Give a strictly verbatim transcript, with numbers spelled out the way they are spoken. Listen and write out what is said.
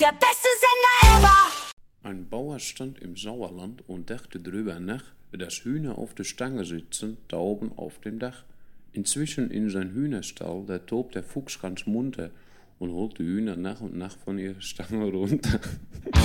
Der beste Sender ever! Ein Bauer stand im Sauerland und dachte drüber nach, dass Hühner auf der Stange sitzen, da oben auf dem Dach. Inzwischen in sein Hühnerstall, da tobt der Fuchs ganz munter und holt die Hühner nach und nach von ihrer Stange runter.